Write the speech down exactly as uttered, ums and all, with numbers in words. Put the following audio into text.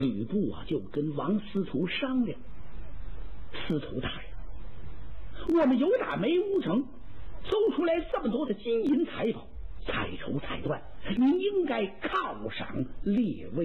吕布啊，就跟王司徒商量：“司徒大人，我们有打梅屋城搜出来这么多的金银财宝，采筹采断，您应该犒赏列位